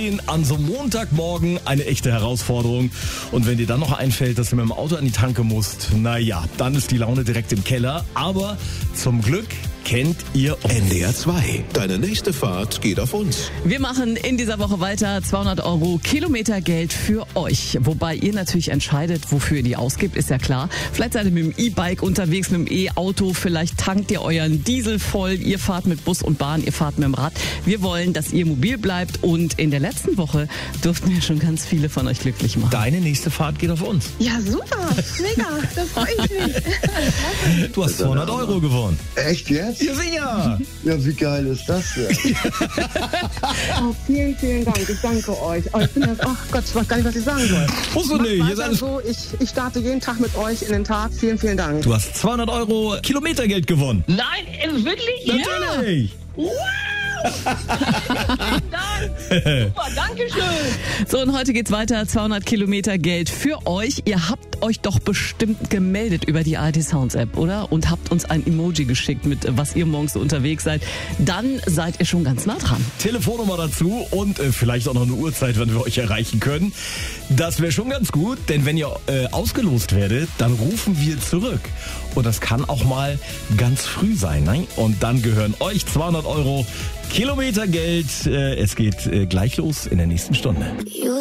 An so einem Montagmorgen eine echte Herausforderung. Und wenn dir dann noch einfällt, dass du mit dem Auto an die Tanke musst, naja, dann ist die Laune direkt im Keller. Aber zum Glück kennt ihr uns. NDR 2. Deine nächste Fahrt geht auf uns. Wir machen in dieser Woche weiter 200 € Kilometergeld für euch. Wobei ihr natürlich entscheidet, wofür ihr die ausgibt, ist ja klar. Vielleicht seid ihr mit dem E-Bike unterwegs, mit dem E-Auto. Vielleicht tankt ihr euren Diesel voll. Ihr fahrt mit Bus und Bahn, ihr fahrt mit dem Rad. Wir wollen, dass ihr mobil bleibt. Und in der letzten Woche durften wir schon ganz viele von euch glücklich machen. Deine nächste Fahrt geht auf uns. Ja, super. Mega. Da freue ich mich. Du hast 200 € gewonnen. Echt jetzt? Ja, sicher. Ja, wie geil ist das denn? Oh, vielen, vielen Dank. Ich danke euch. Oh, ich bin jetzt, ach Gott, ich weiß gar nicht, was ich sagen soll. Musst du nicht. Hier ist Weiter alles. so. Ich starte jeden Tag mit euch in den Tag. Vielen, vielen Dank. Du hast 200 € Kilometergeld gewonnen. Nein, wirklich? Natürlich. Wow! Super, danke schön. So, und heute geht's weiter. 200 Kilometer Geld für euch. Ihr habt euch doch bestimmt gemeldet über die ARD Sounds App, oder? Und habt uns ein Emoji geschickt, mit was ihr morgens so unterwegs seid. Dann seid ihr schon ganz nah dran. Telefonnummer dazu und vielleicht auch noch eine Uhrzeit, wann wir euch erreichen können. Das wäre schon ganz gut, denn wenn ihr ausgelost werdet, dann rufen wir zurück. Und das kann auch mal ganz früh sein, ne? Und dann gehören euch 200 € Kilometergeld. Es geht gleich los in der nächsten Stunde.